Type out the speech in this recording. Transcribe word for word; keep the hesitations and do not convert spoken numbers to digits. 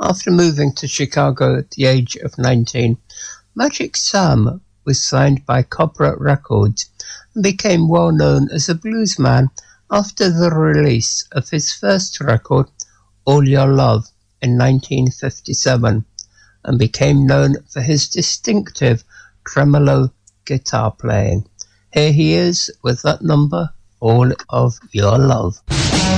After moving to Chicago at the age of nineteen, Magic Sam was signed by Cobra Records and became well known as a bluesman after the release of his first record, All Your Love, in nineteen fifty-seven, and became known for his distinctive tremolo guitar playing. Here he is with that number, All of Your Love.